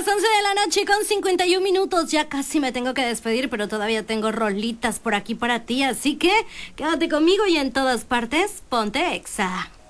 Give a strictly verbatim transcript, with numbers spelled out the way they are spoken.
las once de la noche con cincuenta y un minutos. Ya casi me tengo que despedir, pero todavía tengo rolitas por aquí para ti. Así que quédate conmigo y en todas partes, ponte Exa.